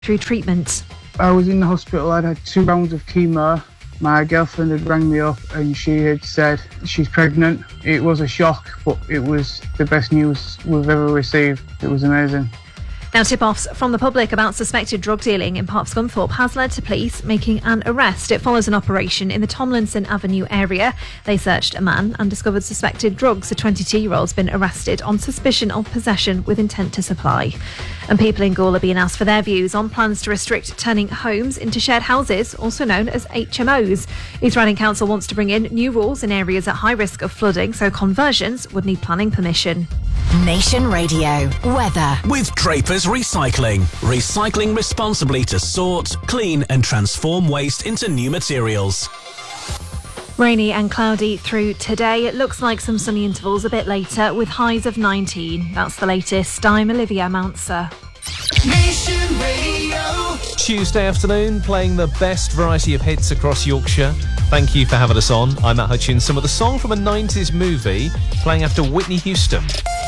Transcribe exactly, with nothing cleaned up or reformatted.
through treatment. I was in the hospital. I'd had two rounds of chemo. My girlfriend had rang me up and she had said she's pregnant. It was a shock, but it was the best news we've ever received. It was amazing. Now, tip-offs from the public about suspected drug dealing in Park Scunthorpe has led to police making an arrest. It follows an operation in the Tomlinson Avenue area. They searched a man and discovered suspected drugs. A twenty-two-year-old's been arrested on suspicion of possession with intent to supply. And people in Gaul are being asked for their views on plans to restrict turning homes into shared houses, also known as H M Os. East Riding Council wants to bring in new rules in areas at high risk of flooding, so conversions would need planning permission. Nation Radio weather with Draper's Recycling. Recycling responsibly to sort, clean and transform waste into new materials. Rainy and cloudy through today. It looks like some sunny intervals a bit later with highs of nineteen. That's the latest. I'm Olivia Mounser. Nation Radio. Tuesday afternoon, playing the best variety of hits across Yorkshire. Thank you for having us on. I'm Matt Hutchins. Some of the song from a nineties movie playing after Whitney Houston.